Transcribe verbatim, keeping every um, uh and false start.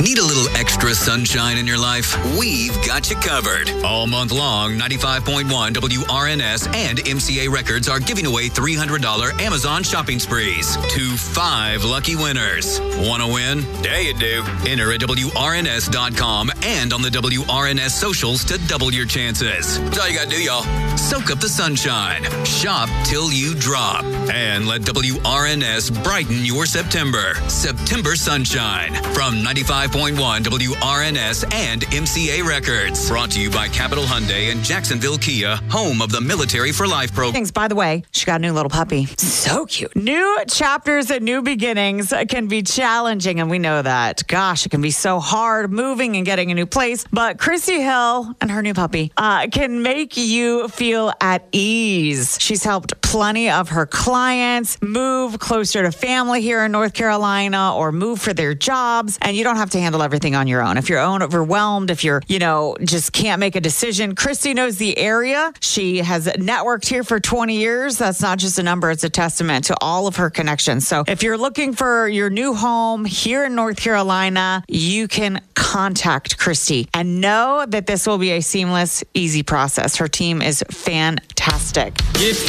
Need a little extra sunshine in your life? We've got you covered. All month long, ninety-five point one W R N S and M C A Records are giving away three hundred dollars Amazon shopping sprees to five lucky winners. Want to win? Yeah, you do. Enter at W R N S dot com and on the W R N S socials to double your chances. That's all you got to do, y'all. Soak up the sunshine. Shop till you drop. And let W R N S brighten your September. September Sunshine. From ninety-five point one W R N S and M C A Records. Brought to you by Capital Hyundai and Jacksonville Kia, home of the Military for Life program. Things, by the way, she got a new little puppy. So cute. New chapters and new beginnings can be challenging, and we know that. Gosh, it can be so hard moving and getting a new place. But Christy Hill and her new puppy uh, can make you feel at ease. She's helped plenty of her clients move closer to family here in North Carolina or move for their jobs, and you don't have to handle everything on your own. If you're overwhelmed, if you're, you know, just can't make a decision, Christy knows the area. She has networked here for twenty years. That's not just a number, it's a testament to all of her connections. So if you're looking for your new home here in North Carolina, you can contact Christy and know that this will be a seamless, easy process. Her team is fantastic. If